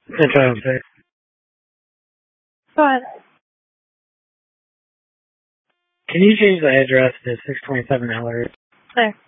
That's what I'm saying. Go ahead. Can you change the address to 627 Ellery? There.